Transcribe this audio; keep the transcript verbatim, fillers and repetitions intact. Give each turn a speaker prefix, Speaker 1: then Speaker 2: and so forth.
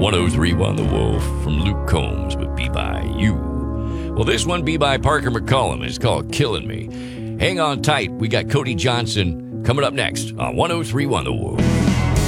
Speaker 1: one oh three one The Wolf from Luke Combs with Be By You. Well, this one, Be By Parker McCollum, is called Killing Me. Hang on tight. We got Cody Johnson coming up next on one oh three one The Wolf.